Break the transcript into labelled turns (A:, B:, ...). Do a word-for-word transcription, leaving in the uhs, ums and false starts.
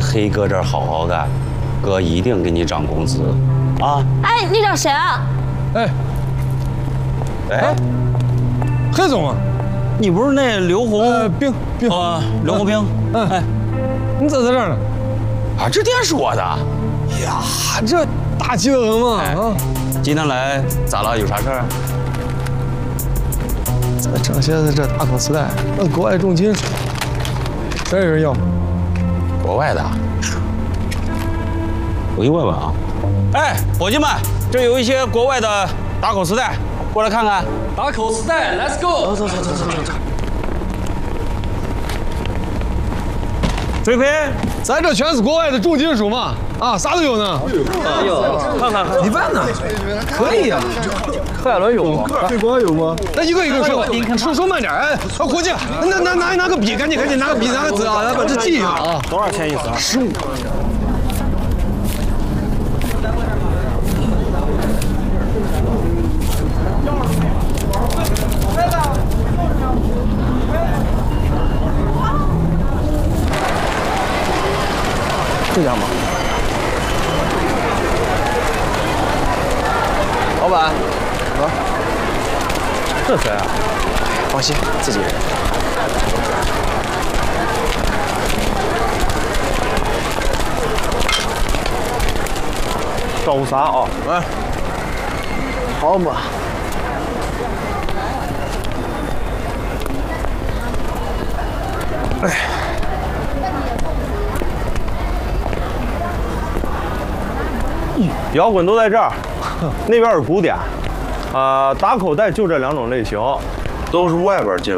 A: 黑哥这儿好好干，哥一定给你涨工资，啊！
B: 哎，你找谁啊？
C: 哎，
A: 哎，
C: 黑总啊，
A: 你不是那刘红？
C: 呃，冰冰
A: 啊，刘红兵。
C: 嗯，哎，你咋在这儿呢？
A: 啊，这店是我的。
C: 呀，这大气得很嘛啊！
A: 今天来咋了？有啥事儿？
C: 咱整现在这大口磁带，那国外重金属，真有人要。
A: 国外的。我给你问问啊。哎，伙计们，这有一些国外的打口磁带，过来看看。
D: 打口磁带 ，Let's go！
A: 走走走走走走。水飞，
C: 咱这全是国外的重金属嘛，啊，啥都有呢。
D: 哎呦，看看看，
C: 你办呢？可以呀。
D: 海伦有吗？
C: 对，国外有吗？那一个一个说，说说慢点。哎，伙计，拿拿拿拿个笔，赶紧赶紧拿个笔，拿个纸啊，来把这记一下啊。
D: 多少钱一次啊？
C: 十五。
D: 这家吗？老板，啊，这谁啊？放心，自己人。找啥啊？哎，好嘛。哎。
E: 摇滚都在这儿，那边是古典，啊、打口袋就这两种类型，都是外边进